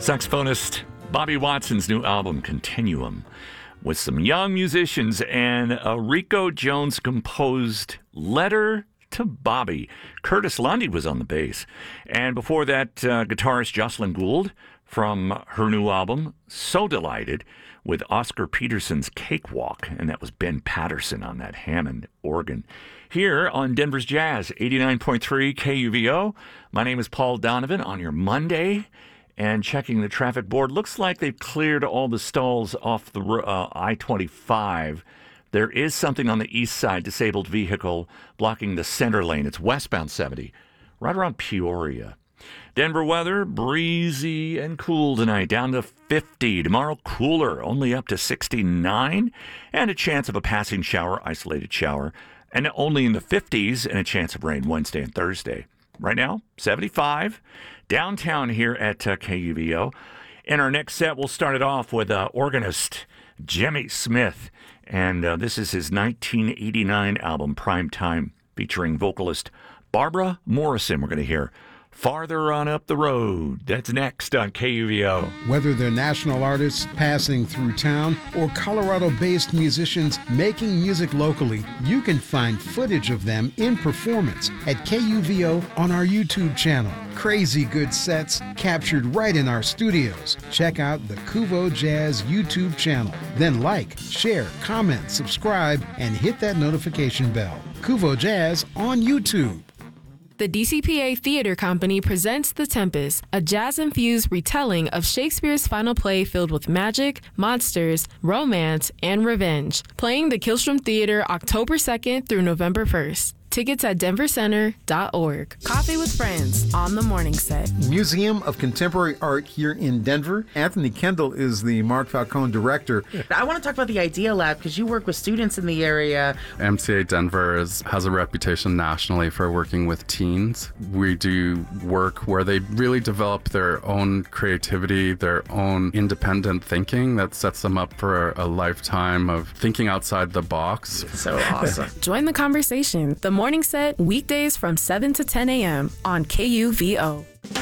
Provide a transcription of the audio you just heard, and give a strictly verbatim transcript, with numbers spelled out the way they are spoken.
Saxophonist Bobby Watson's new album, Continuum, with some young musicians and a Rico Jones composed Letter to Bobby. Curtis Lundy was on the bass. And before that, uh, guitarist Jocelyn Gould from her new album, So Delighted, with Oscar Peterson's Cakewalk. And that was Ben Patterson on that Hammond organ. Here on Denver's Jazz, eighty-nine point three K U V O. My name is Paul Donovan on your Monday. And checking the traffic board, looks like they've cleared all the stalls off the uh, I twenty-five. There is something on the east side, disabled vehicle blocking the center lane. It's westbound seventy, right around Peoria. Denver weather, breezy and cool tonight, down to fifty. Tomorrow, cooler, only up to sixty-nine. And a chance of a passing shower, isolated shower. And only in the fifties, and a chance of rain Wednesday and Thursday. Right now, seventy-five. Downtown here at uh, K U V O. In our next set, we'll start it off with uh, organist Jimmy Smith. And uh, this is his nineteen eighty-nine album, Prime Time, featuring vocalist Barbara Morrison. We're going to hear Farther On Up the Road. That's next on K U V O. Whether they're national artists passing through town or Colorado-based musicians making music locally, you can find footage of them in performance at K U V O on our YouTube channel. Crazy good sets captured right in our studios. Check out the Kuvo Jazz YouTube channel. Then like, share, comment, subscribe, and hit that notification bell. Kuvo Jazz on YouTube. The D C P A Theater Company presents The Tempest, a jazz-infused retelling of Shakespeare's final play filled with magic, monsters, romance, and revenge. Playing the Killstrom Theater October second through November first. Tickets at denver center dot org. Coffee with Friends on the morning set. Museum of Contemporary Art here in Denver. Anthony Kendall is the Mark Falcone director. I want to talk about the Idea Lab because you work with students in the area. M C A Denver is, has a reputation nationally for working with teens. We do work where they really develop their own creativity, their own independent thinking that sets them up for a lifetime of thinking outside the box. So awesome. Join the conversation. The Morning Set, weekdays from seven to ten a.m. on K U V O.